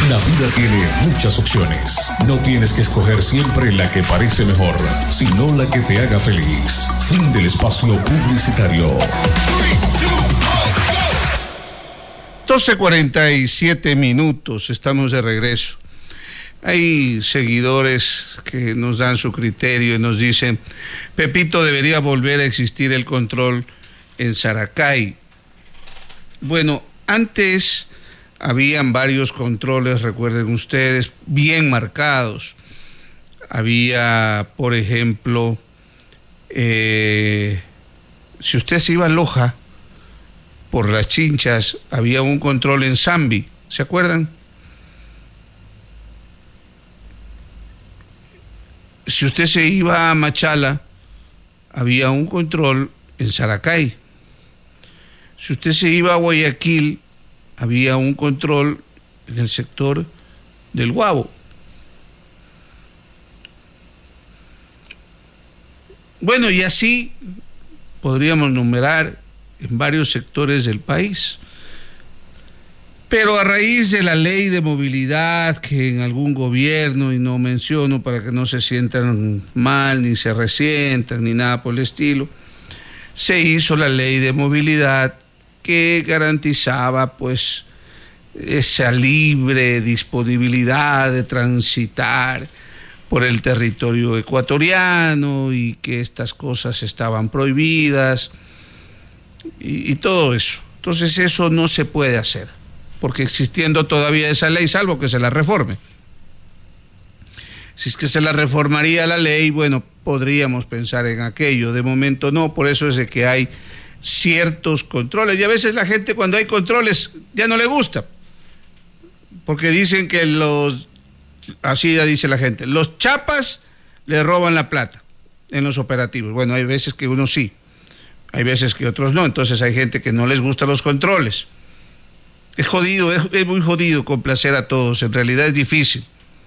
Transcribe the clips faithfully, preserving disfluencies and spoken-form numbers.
La vida tiene muchas opciones. No tienes que escoger siempre la que parece mejor, sino la que te haga feliz. Fin del espacio publicitario. doce cuarenta y siete minutos, estamos de regreso. Hay seguidores que nos dan su criterio y nos dicen: Pepito, debería volver a existir el control en Saracay. Bueno, antes habían varios controles, recuerden ustedes, bien marcados. Había, por ejemplo, eh, si usted se iba a Loja, por las Chinchas, había un control en Zambi, ¿se acuerdan? Si usted se iba a Machala, había un control en Saracay. Si usted se iba a Guayaquil, había un control en el sector del Guabo. Bueno, y así podríamos numerar en varios sectores del país. Pero a raíz de la ley de movilidad que en algún gobierno, y no menciono para que no se sientan mal, ni se resientan, ni nada por el estilo, se hizo la ley de movilidad que garantizaba pues esa libre disponibilidad de transitar por el territorio ecuatoriano y que estas cosas estaban prohibidas y, y todo eso. Entonces eso no se puede hacer, porque existiendo todavía esa ley, salvo que se la reforme. Si es que se la reformaría la ley, bueno, podríamos pensar en aquello. De momento no, por eso es de que hay ciertos controles. Y a veces la gente, cuando hay controles, ya no le gusta, porque dicen que los, así ya dice la gente, los chapas le roban la plata en los operativos. Bueno, hay veces que uno sí, hay veces que otros no. Entonces hay gente que no les gustan los controles. Es jodido, es, es muy jodido complacer a todos. En realidad es difícil.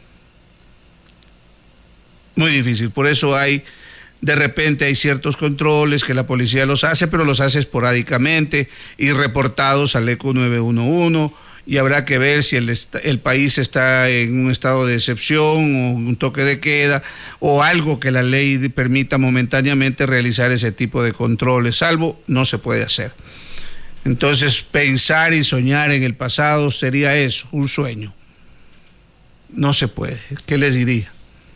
Muy difícil. Por eso hay, de repente hay ciertos controles que la policía los hace, pero los hace esporádicamente y reportados al ECO nueve uno uno, y habrá que ver si el, el país está en un estado de excepción o un toque de queda o algo que la ley permita momentáneamente realizar ese tipo de controles. Salvo, no se puede hacer. Entonces, pensar y soñar en el pasado sería eso, un sueño. No se puede. ¿Qué les diría?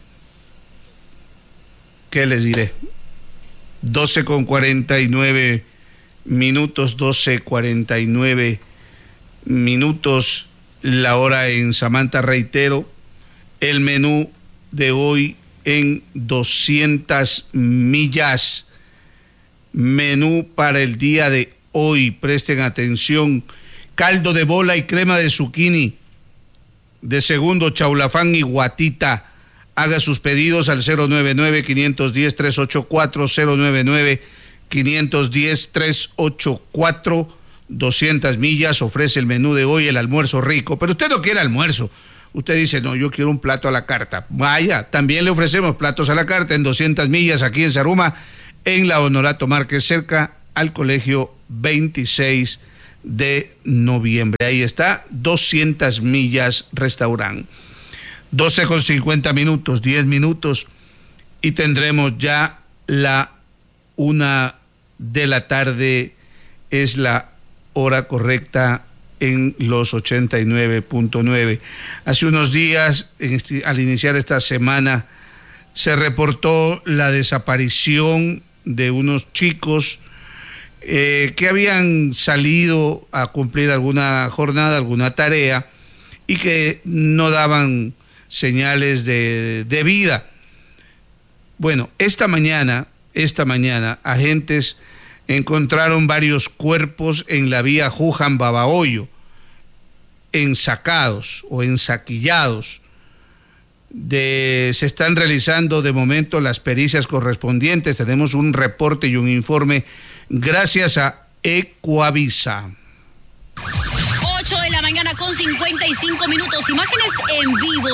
¿Qué les diré? doce con cuarenta y nueve minutos, doce cuarenta y nueve minutos, la hora en Samantha. Reitero, el menú de hoy en doscientas millas. Menú para el día de hoy, presten atención: caldo de bola y crema de zucchini. De segundo, chaulafán y guatita. Haga sus pedidos al cero nueve nueve, cinco uno cero, tres ocho cuatro, cero nueve nueve, cinco uno cero, tres ocho cuatro. doscientas millas ofrece el menú de hoy, el almuerzo rico. Pero usted no quiere almuerzo. Usted dice, no, yo quiero un plato a la carta. Vaya, también le ofrecemos platos a la carta en doscientas millas, aquí en Zaruma, en la Honorato Márquez, cerca al colegio veintiséis de noviembre. Ahí está, doscientas millas restaurante. doce con cincuenta minutos, diez minutos, y tendremos ya la una de la tarde. Es la hora correcta en los ochenta y nueve punto nueve. Hace unos días, al iniciar esta semana, se reportó la desaparición de unos chicos eh, que habían salido a cumplir alguna jornada, alguna tarea, y que no daban señales de, de vida. Bueno, esta mañana, esta mañana, agentes encontraron varios cuerpos en la vía Juján-Babahoyo, ensacados o ensaquillados. De, se están realizando de momento las pericias correspondientes. Tenemos un reporte y un informe gracias a Ecuavisa. ocho de la mañana con cincuenta y cinco minutos. Imágenes en vivo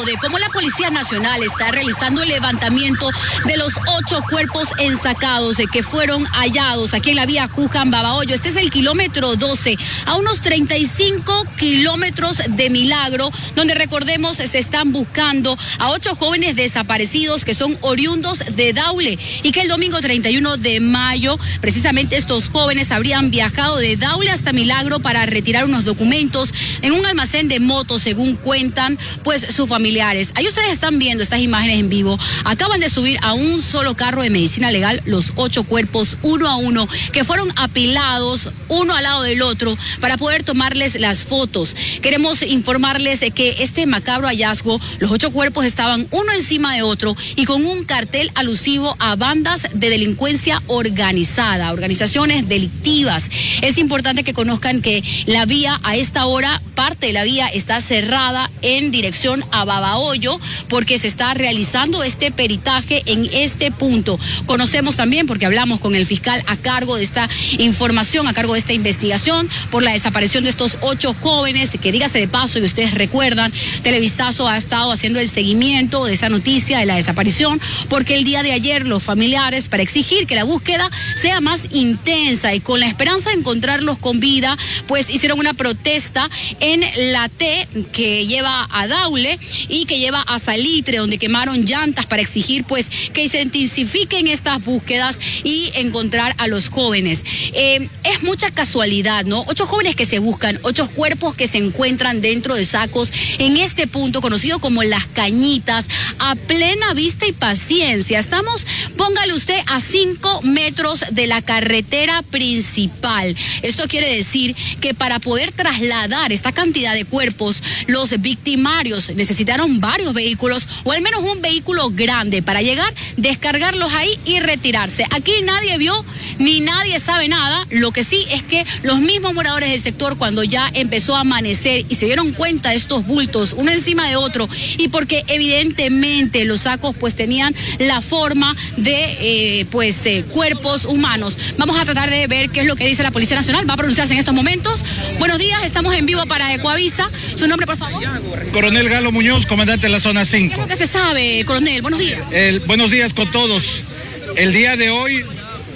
luego de cómo la Policía Nacional está realizando el levantamiento de los ocho cuerpos ensacados eh, que fueron hallados aquí en la vía Juján-Babahoyo. Este es el kilómetro doce, a unos treinta y cinco kilómetros de Milagro, donde recordemos se están buscando a ocho jóvenes desaparecidos que son oriundos de Daule y que el domingo treinta y uno de mayo precisamente estos jóvenes habrían viajado de Daule hasta Milagro para retirar unos documentos en un almacén de motos, según cuentan pues sus familiares. Ahí ustedes están viendo estas imágenes en vivo. Acaban de subir a un solo carro de medicina legal los ocho cuerpos uno a uno que fueron apilados uno al lado del otro para poder tomarles las fotos. Queremos informarles que este macabro hallazgo, los ocho cuerpos estaban uno encima de otro y con un cartel alusivo a bandas de delincuencia organizada, organizaciones delictivas. Es importante que conozcan que la vía a esta hora, parte de la vía está cerrada en dirección a Babahoyo porque se está realizando este peritaje en este punto. Conocemos también, porque hablamos con el fiscal a cargo de esta información, a cargo de esta investigación por la desaparición de estos ocho jóvenes, que dígase de paso y ustedes recuerdan, Televistazo ha estado haciendo el seguimiento de esa noticia de la desaparición porque el día de ayer los familiares, para exigir que la búsqueda sea más intensa y con la esperanza de encontrarlos con vida, pues hicieron una protesta en la T que lleva a Daule y que lleva a Salitre, donde quemaron llantas para exigir pues que se intensifiquen estas búsquedas y encontrar a los jóvenes. Eh, es mucha casualidad, ¿no? Ocho jóvenes que se buscan, ocho cuerpos que se encuentran dentro de sacos en este punto conocido como Las Cañitas, a plena vista y paciencia. Estamos, póngale usted, a cinco metros de la carretera principal. Esto quiere decir que para poder trasladar esta cantidad de cuerpos, los victimarios necesitaron varios vehículos o al menos un vehículo grande para llegar, descargarlos ahí y retirarse. Aquí nadie vio ni nadie sabe nada. Lo que sí es que los mismos moradores del sector, cuando ya empezó a amanecer y se dieron cuenta de estos bultos uno encima de otro, y porque evidentemente los sacos pues tenían la forma de eh, pues eh, cuerpos humanos. Vamos a tratar de ver qué es lo que dice la Policía Nacional. Va a pronunciarse en estos momentos. Buenos días, estamos en vivo para Ecoavisa. ¿Su nombre, por favor? Coronel Galo Muñoz, comandante de la zona cinco. ¿Qué es lo que se sabe, coronel? Buenos días. El, buenos días con todos. El día de hoy,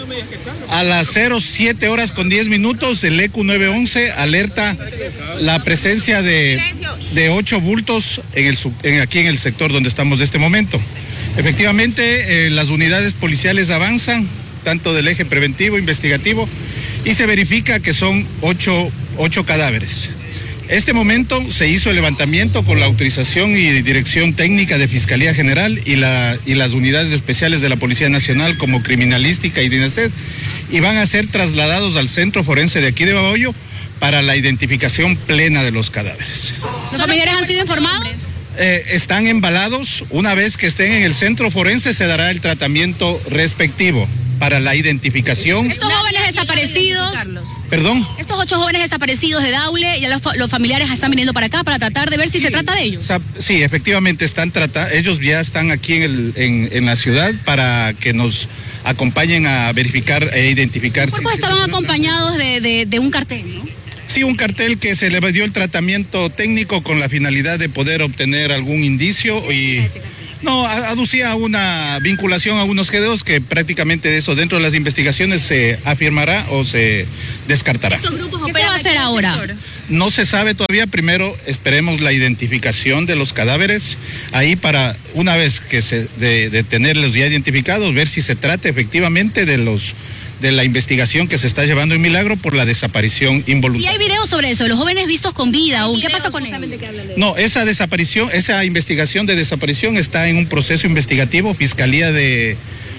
a las cero siete horas con diez minutos, el E Q nueve once alerta la presencia de, de ocho bultos en el, en, aquí en el sector donde estamos de este momento. Efectivamente, eh, las unidades policiales avanzan, tanto del eje preventivo, investigativo, y se verifica que son ocho, ocho cadáveres. Este momento se hizo el levantamiento con la autorización y dirección técnica de Fiscalía General y, la, y las unidades especiales de la Policía Nacional como Criminalística y DINASED, y van a ser trasladados al centro forense de aquí de Babahoyo para la identificación plena de los cadáveres. ¿Los familiares han sido informados? Eh, están embalados. Una vez que estén en el centro forense se dará el tratamiento respectivo para la identificación. Estos jóvenes desaparecidos, perdón. Estos ocho jóvenes desaparecidos de Daule, ya los, los familiares están viniendo para acá para tratar de ver si sí, se trata de ellos. Sí, efectivamente están tratando, ellos ya están aquí en, el, en, en la ciudad para que nos acompañen a verificar e identificar. Los cuerpos si estaban acompañados de, de, de un cartel, ¿no? Sí, un cartel que se le dio el tratamiento técnico con la finalidad de poder obtener algún indicio y... No, aducía una vinculación a unos G D Os que prácticamente de eso dentro de las investigaciones se afirmará o se descartará. ¿Estos grupos ¿Qué se va a hacer ahora? No se sabe todavía. Primero esperemos la identificación de los cadáveres ahí para, una vez que se de, de tenerlos ya identificados, ver si se trata efectivamente de los de la investigación que se está llevando en Milagro por la desaparición involuntaria. ¿Y hay videos sobre eso? ¿Los jóvenes vistos con vida? ¿O qué pasa con ellos? No, esa desaparición, esa investigación de desaparición está en un proceso investigativo. Fiscalía de,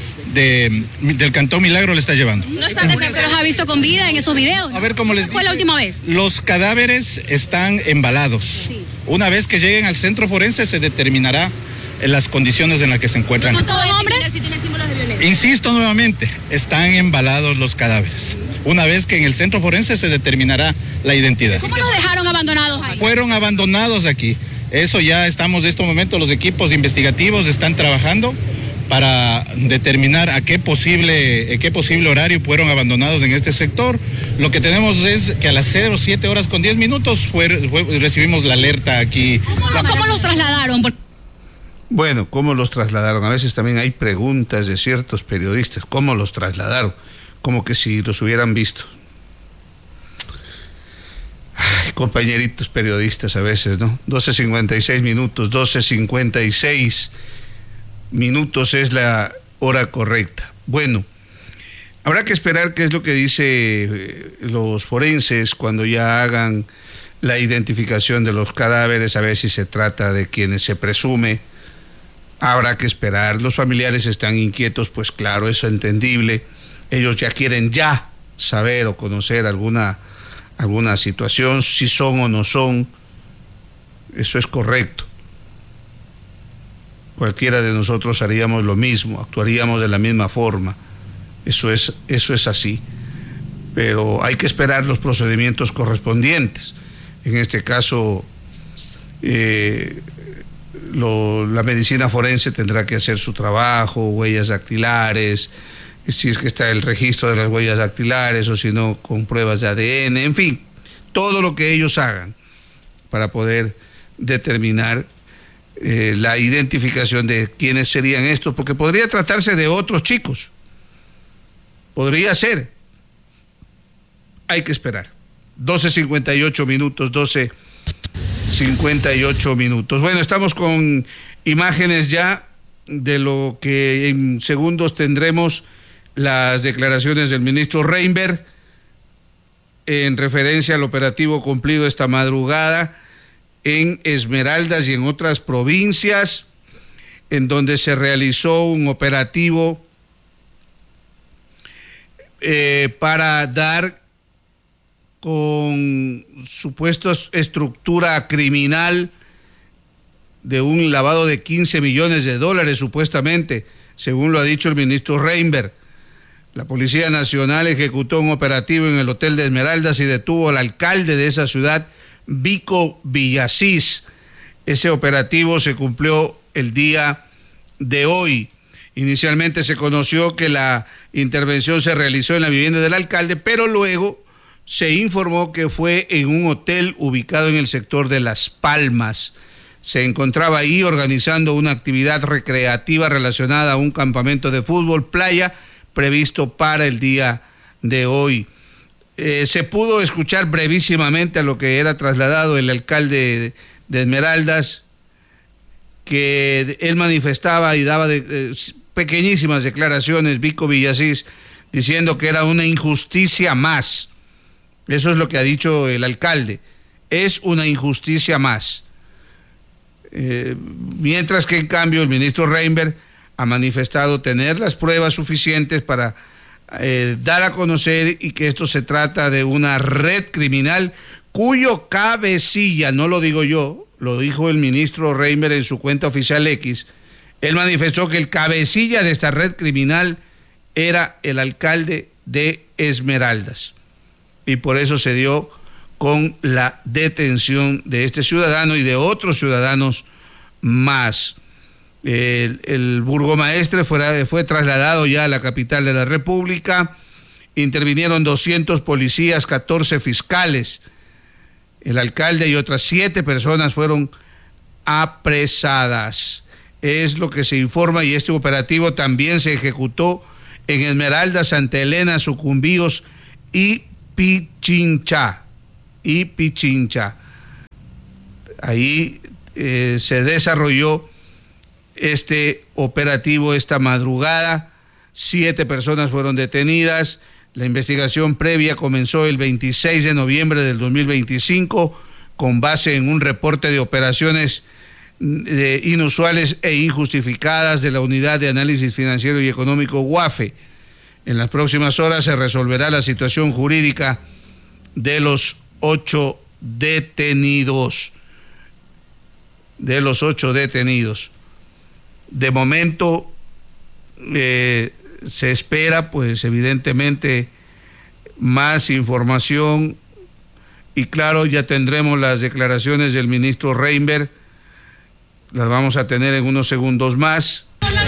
de del Cantón Milagro le está llevando. ¿No están ¿Pero los ha visto con vida en esos videos? A ver cómo les digo. ¿Fue la última vez? Los cadáveres están embalados. Sí. Una vez que lleguen al centro forense se determinará en las condiciones en las que se encuentran. ¿Son todos hombres? Insisto nuevamente, están embalados los cadáveres. Una vez que en el centro forense se determinará la identidad. ¿Cómo los dejaron abandonados ahí? Fueron abandonados aquí. Eso ya estamos en estos momentos, los equipos investigativos están trabajando para determinar a qué posible, a qué posible horario fueron abandonados en este sector. Lo que tenemos es que a las cero siete horas con diez minutos fue, fue, recibimos la alerta aquí. ¿Cómo, ¿cómo los trasladaron? Bueno, ¿cómo los trasladaron? A veces también hay preguntas de ciertos periodistas, ¿cómo los trasladaron? Como que si los hubieran visto. Ay, compañeritos periodistas a veces, ¿no? doce cincuenta y seis minutos, doce cincuenta y seis minutos es la hora correcta. Bueno, habrá que esperar qué es lo que dice los forenses cuando ya hagan la identificación de los cadáveres, a ver si se trata de quienes se presume. Habrá que esperar. Los familiares están inquietos, pues claro, eso es entendible. Ellos ya quieren ya saber o conocer alguna, alguna situación, si son o no son. Eso es correcto. Cualquiera de nosotros haríamos lo mismo, actuaríamos de la misma forma. Eso es, eso es así. Pero hay que esperar los procedimientos correspondientes. En este caso, eh, lo, la medicina forense tendrá que hacer su trabajo, huellas dactilares, si es que está el registro de las huellas dactilares o si no, con pruebas de A D N, en fin, todo lo que ellos hagan para poder determinar eh, la identificación de quiénes serían estos, porque podría tratarse de otros chicos, podría ser. Hay que esperar. doce cincuenta y ocho minutos, doce cincuenta y ocho minutos. Bueno, estamos con imágenes ya de lo que en segundos tendremos las declaraciones del ministro Reinberg en referencia al operativo cumplido esta madrugada en Esmeraldas y en otras provincias, en donde se realizó un operativo eh, para dar con supuesta estructura criminal de un lavado de quince millones de dólares, supuestamente, según lo ha dicho el ministro Reinberg. La Policía Nacional ejecutó un operativo en el Hotel de Esmeraldas y detuvo al alcalde de esa ciudad, Vico Villasís. Ese operativo se cumplió el día de hoy. Inicialmente se conoció que la intervención se realizó en la vivienda del alcalde, pero luego se informó que fue en un hotel ubicado en el sector de Las Palmas. Se encontraba ahí organizando una actividad recreativa relacionada a un campamento de fútbol playa previsto para el día de hoy. Eh, se pudo escuchar brevísimamente a lo que era trasladado el alcalde de Esmeraldas, que él manifestaba y daba de, eh, pequeñísimas declaraciones, Vico Villasís, diciendo que era una injusticia más. Eso es lo que ha dicho el alcalde, es una injusticia más. Eh, mientras que en cambio el ministro Reinberg ha manifestado tener las pruebas suficientes para eh, dar a conocer y que esto se trata de una red criminal cuyo cabecilla, no lo digo yo, lo dijo el ministro Reinberg en su cuenta oficial X, él manifestó que el cabecilla de esta red criminal era el alcalde de Esmeraldas y por eso se dio con la detención de este ciudadano y de otros ciudadanos más. El, el burgomaestre fue, fue trasladado ya a la capital de la República. Intervinieron doscientos policías, catorce fiscales. El alcalde y otras siete personas fueron apresadas. Es lo que se informa y este operativo también se ejecutó en Esmeraldas, Santa Elena, Sucumbíos y Pichincha. y Pichincha. Ahí eh, se desarrolló este operativo esta madrugada. Siete personas fueron detenidas. La investigación previa comenzó el veintiséis de noviembre del dos mil veinticinco con base en un reporte de operaciones eh, inusuales e injustificadas de la Unidad de Análisis Financiero y Económico UAFE. En las próximas horas se resolverá la situación jurídica de los ocho detenidos, de los ocho detenidos. De momento eh, se espera, pues evidentemente, más información y claro, ya tendremos las declaraciones del ministro Reinberg, las vamos a tener en unos segundos más.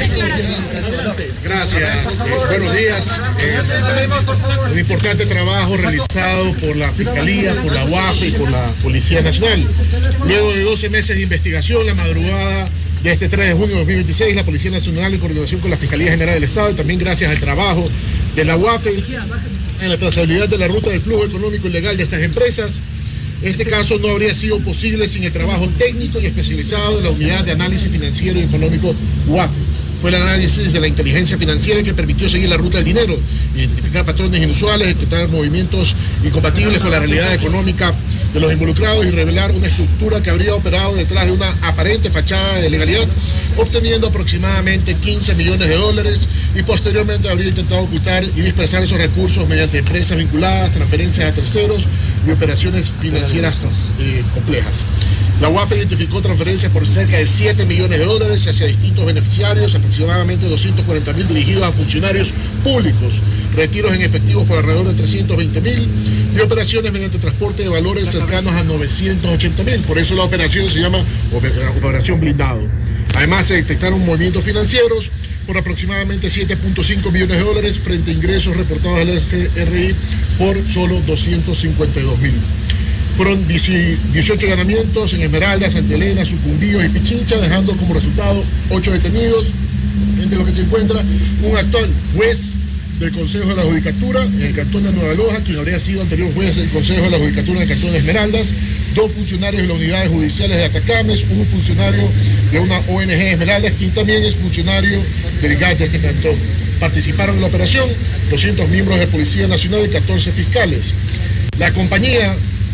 Gracias, eh, buenos días. Eh, un importante trabajo realizado por la Fiscalía, por la UAFE y por la Policía Nacional. Luego de doce meses de investigación, la madrugada de este tres de junio de dos mil veintiséis, la Policía Nacional, en coordinación con la Fiscalía General del Estado, y también gracias al trabajo de la U A F E en la trazabilidad de la ruta del flujo económico ilegal de estas empresas. Este caso no habría sido posible sin el trabajo técnico y especializado de la Unidad de Análisis Financiero y Económico U A F E. Fue el análisis de la inteligencia financiera que permitió seguir la ruta del dinero, identificar patrones inusuales, detectar movimientos incompatibles con la realidad económica de los involucrados y revelar una estructura que habría operado detrás de una aparente fachada de legalidad, obteniendo aproximadamente quince millones de dólares, y posteriormente habría intentado ocultar y dispersar esos recursos mediante empresas vinculadas, transferencias a terceros y operaciones financieras eh, complejas. La U A F E identificó transferencias por cerca de siete millones de dólares hacia distintos beneficiarios, aproximadamente doscientos cuarenta mil dirigidos a funcionarios públicos, retiros en efectivos por alrededor de trescientos veinte mil y operaciones mediante transporte de valores cercanos a novecientos ochenta mil. Por eso la operación se llama Operación Blindado. Además, se detectaron movimientos financieros por aproximadamente siete punto cinco millones de dólares frente a ingresos reportados al S R I por solo doscientos cincuenta y dos mil. Fueron dieciocho allanamientos en Esmeraldas, Santa Elena, Sucumbíos y Pichincha, dejando como resultado ocho detenidos, entre los que se encuentra un actual juez del Consejo de la Judicatura en el Cantón de Nueva Loja, quien habría sido anterior juez del Consejo de la Judicatura en el Cantón de Esmeraldas, dos funcionarios de las unidades judiciales de Atacames, un funcionario de una O N G Esmeraldas, quien también es funcionario del G A T de este cantón. Participaron en la operación doscientos miembros de Policía Nacional y catorce fiscales. La compañía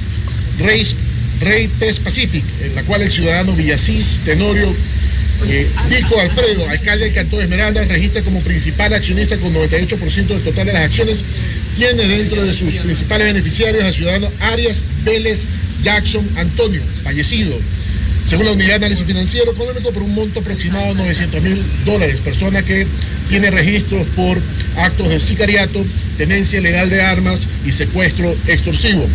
Rey, Rey Pes Pacific, en la cual el ciudadano Villasís Tenorio eh, Vico Alfredo, alcalde del Cantón de Esmeraldas, registra como principal accionista con noventa y ocho por ciento del total de las acciones, tiene dentro de sus principales beneficiarios al ciudadano Arias Vélez Jackson Antonio, fallecido, según la Unidad de Análisis Financiero Económico, por un monto aproximado de novecientos mil dólares, persona que tiene registros por actos de sicariato, tenencia ilegal de armas y secuestro extorsivo.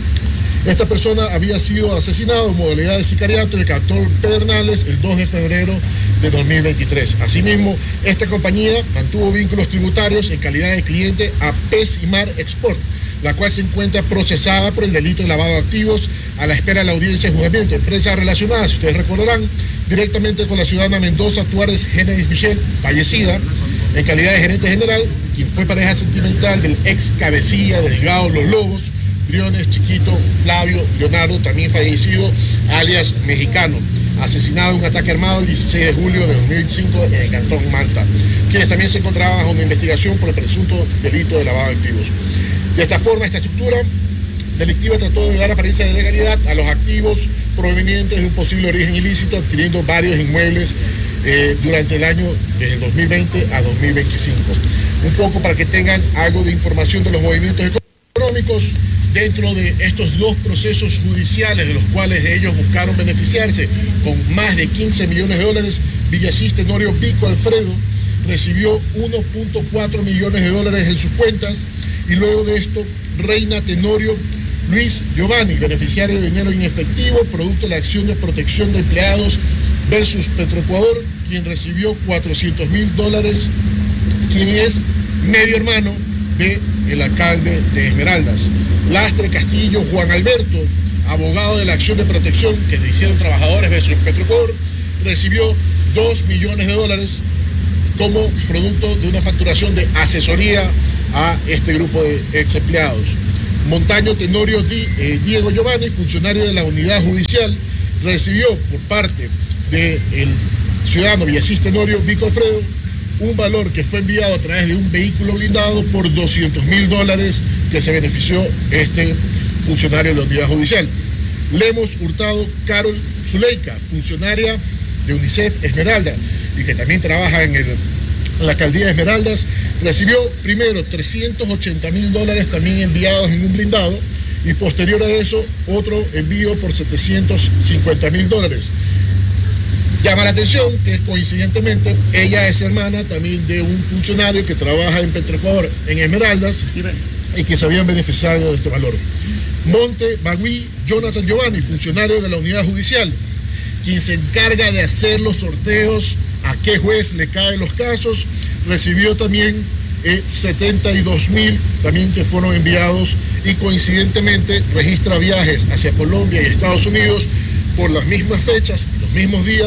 Esta persona había sido asesinado en modalidad de sicariato en el Cantón Pedernales el dos de febrero de dos mil veintitrés. Asimismo, esta compañía mantuvo vínculos tributarios en calidad de cliente a Pesimar Export, la cual se encuentra procesada por el delito de lavado de activos a la espera de la audiencia de juzgamiento. Empresas relacionadas, ustedes recordarán, directamente con la ciudadana Mendoza Tuárez Génesis Michel, fallecida en calidad de gerente general, quien fue pareja sentimental del ex cabecilla del Delgado Los Lobos, Briones Chiquito Flavio Leonardo, también fallecido, alias Mexicano, asesinado en un ataque armado el dieciséis de julio de dos mil veinticinco en el Cantón Manta, quienes también se encontraban bajo una investigación por el presunto delito de lavado de activos. De esta forma, esta estructura delictiva trató de dar apariencia de legalidad a los activos provenientes de un posible origen ilícito, adquiriendo varios inmuebles eh, durante el año desde el dos mil veinte a dos mil veinticinco. Un poco para que tengan algo de información de los movimientos económicos dentro de estos dos procesos judiciales de los cuales ellos buscaron beneficiarse con más de quince millones de dólares. Villasís Tenorio Vico Alfredo recibió uno punto cuatro millones de dólares en sus cuentas, y luego de esto Reina Tenorio Luis Giovanni, beneficiario de dinero en efectivo, producto de la acción de protección de empleados versus Petroecuador, quien recibió cuatrocientos mil dólares, quien es medio hermano del alcalde de Esmeraldas. Lastre Castillo Juan Alberto, abogado de la acción de protección que le hicieron trabajadores versus Petroecuador, recibió dos millones de dólares como producto de una facturación de asesoría a este grupo de ex empleados. Montaño Tenorio Di, eh, Diego Giovanni, funcionario de la unidad judicial, recibió por parte del ciudadano Villasís Tenorio Vico Alfredo un valor que fue enviado a través de un vehículo blindado por doscientos mil dólares que se benefició este funcionario de la unidad judicial. Lemos Hurtado Carol Zuleika, funcionaria de UNICEF Esmeralda y que también trabaja en, el, en la alcaldía de Esmeraldas, recibió primero trescientos ochenta mil dólares también enviados en un blindado, y posterior a eso otro envío por setecientos cincuenta mil dólares. Llama la atención que coincidentemente ella es hermana también de un funcionario que trabaja en Petroecuador en Esmeraldas y que se habían beneficiado de este valor. Monte Bagui Jonathan Giovanni, funcionario de la unidad judicial, quien se encarga de hacer los sorteos a qué juez le caen los casos, recibió también eh, setenta y dos mil también que fueron enviados, y coincidentemente registra viajes hacia Colombia y Estados Unidos por las mismas fechas, los mismos días,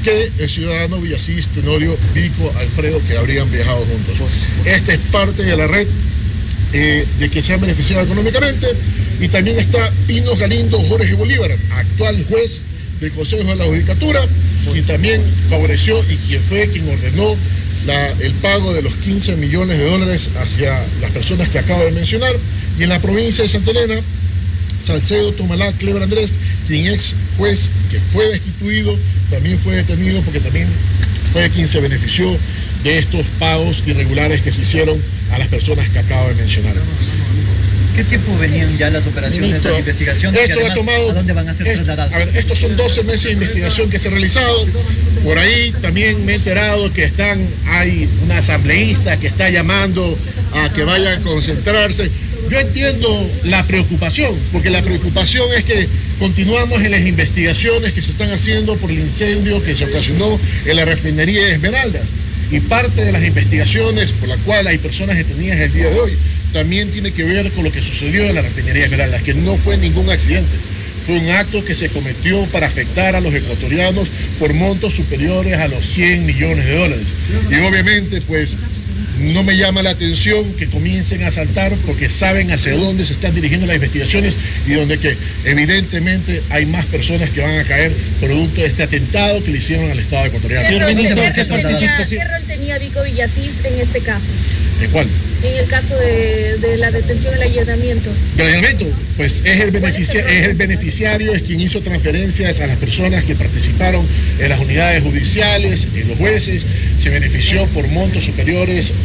que el ciudadano Villasís Tenorio Vico Alfredo, que habrían viajado juntos. Esta es parte de la red eh, de que se han beneficiado económicamente. Y también está Pinos Galindo Jorge Bolívar, actual juez del Consejo de la Judicatura, quien también favoreció y quien fue quien ordenó la, el pago de los quince millones de dólares hacia las personas que acabo de mencionar. Y en la provincia de Santa Elena, Salcedo Tomalá Cleber Andrés, quien ex juez que fue destituido, también fue detenido porque también fue quien se benefició de estos pagos irregulares que se hicieron a las personas que acabo de mencionar. ¿Qué tiempo venían ya las operaciones, Ministro, las investigaciones? Esto y además, ha tomado, ¿a dónde van a ser es, trasladados? A ver, estos son doce meses de investigación que se ha realizado. Por ahí también me he enterado que están, hay una asambleísta que está llamando a que vayan a concentrarse. Yo entiendo la preocupación, porque la preocupación es que continuamos en las investigaciones que se están haciendo por el incendio que se ocasionó en la refinería de Esmeraldas. Y parte de las investigaciones por la cual hay personas detenidas el día de hoy también tiene que ver con lo que sucedió en la refinería Esmeraldas, que no fue ningún accidente. Fue un acto que se cometió para afectar a los ecuatorianos por montos superiores a los cien millones de dólares. Y obviamente, pues, no me llama la atención que comiencen a saltar porque saben hacia dónde se están dirigiendo las investigaciones y donde que evidentemente hay más personas que van a caer producto de este atentado que le hicieron al Estado ecuatoriano. ¿Qué rol, ¿qué rol tenía, ¿qué rol tenía Vico Villasís en este caso? ¿En cuál? En el caso de, de la detención, el allanamiento. ¿El allanamiento? Pues es el, beneficia, es el beneficiario, es quien hizo transferencias a las personas que participaron en las unidades judiciales, en los jueces, se benefició por montos superiores,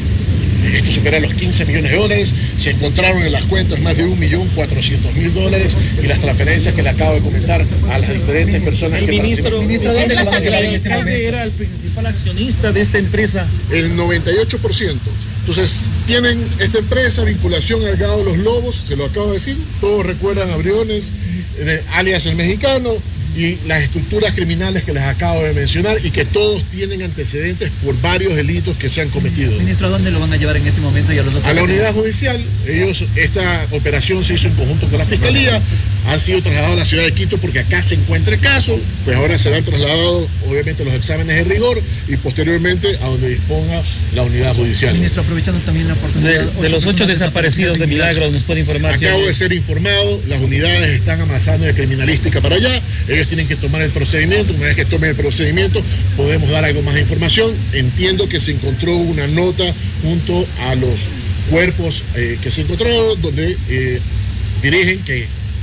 esto supera los quince millones de dólares, se encontraron en las cuentas más de un millón cuatrocientos mil dólares y las transferencias que le acabo de comentar a las diferentes personas el que ministro, participan. ¿Dónde la van a llevar en este momento? Era el principal accionista de esta empresa. El noventa y ocho por ciento. Entonces, tienen esta empresa, vinculación al Gado de los Lobos, se lo acabo de decir, todos recuerdan a Briones, eh, alias el mexicano, y las estructuras criminales que les acabo de mencionar y que todos tienen antecedentes por varios delitos que se han cometido. Ministro, ¿a dónde lo van a llevar en este momento? Y a, los otros a la unidad judicial. Ellos, esta operación se hizo en conjunto con la Fiscalía, han sido trasladados a la ciudad de Quito porque acá se encuentra el caso, pues ahora serán trasladados obviamente los exámenes de rigor y posteriormente a donde disponga la unidad judicial. Ministro, aprovechando también la oportunidad... De, de los ocho desaparecidos de Milagros, ¿nos puede informar? Acabo de ser informado, las unidades están avanzando de criminalística para allá, ellos tienen que tomar el procedimiento, una vez que tomen el procedimiento podemos dar algo más de información. Entiendo que se encontró una nota junto a los cuerpos eh, que se encontraron, donde eh, dirigen que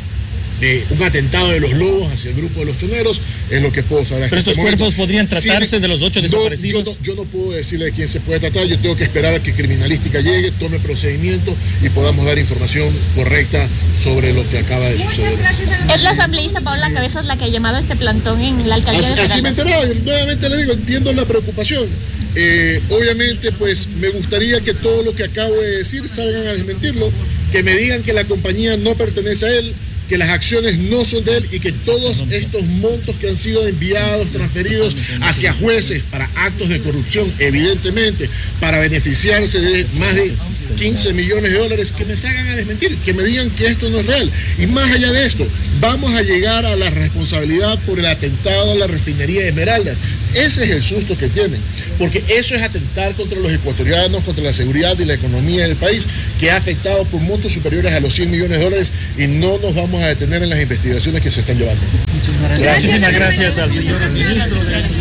de un atentado de los lobos hacia el grupo de los choneros, es lo que puedo saber. Pero estos este cuerpos momento. podrían tratarse sí, de los ocho desaparecidos. No, yo, no, yo no puedo decirle de quién se puede tratar, yo tengo que esperar a que criminalística llegue, tome procedimiento y podamos dar información correcta sobre lo que acaba de suceder. Muchas gracias. Es la asambleísta Paola Cabezas la que ha llamado a este plantón en la alcaldía así, de así me he enterado, yo nuevamente le digo, entiendo la preocupación. Eh, obviamente, pues me gustaría que todo lo que acabo de decir salgan a desmentirlo, que me digan que la compañía no pertenece a él, que las acciones no son de él y que todos estos montos que han sido enviados, transferidos hacia jueces para actos de corrupción, evidentemente, para beneficiarse de más de quince millones de dólares, que me salgan a desmentir, que me digan que esto no es real. Y más allá de esto, vamos a llegar a la responsabilidad por el atentado a la refinería de Esmeraldas. Ese es el susto que tienen, porque eso es atentar contra los ecuatorianos, contra la seguridad y la economía del país, que ha afectado por montos superiores a los cien millones de dólares y no nos vamos a detener en las investigaciones que se están llevando. Muchísimas gracias, Muchísimas gracias al señor ministro.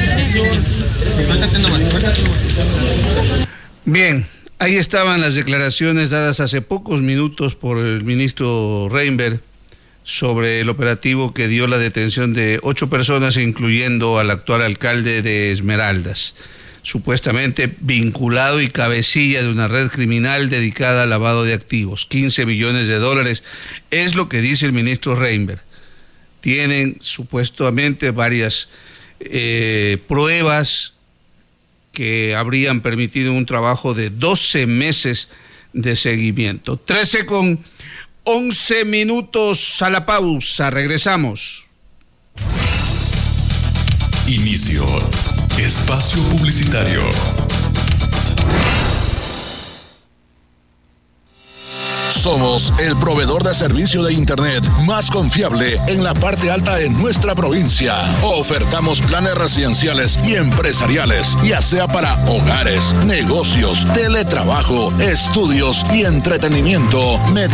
Bien, ahí estaban las declaraciones dadas hace pocos minutos por el ministro Reinberg sobre el operativo que dio la detención de ocho personas, incluyendo al actual alcalde de Esmeraldas, supuestamente vinculado y cabecilla de una red criminal dedicada al lavado de activos. quince millones de dólares es lo que dice el ministro Reinberg. Tienen supuestamente varias eh, pruebas que habrían permitido un trabajo de doce meses de seguimiento. trece con once minutos a la pausa, regresamos. Inicio espacio publicitario. Somos el proveedor de servicio de Internet más confiable en la parte alta de nuestra provincia. Ofertamos planes residenciales y empresariales, ya sea para hogares, negocios, teletrabajo, estudios y entretenimiento, mediante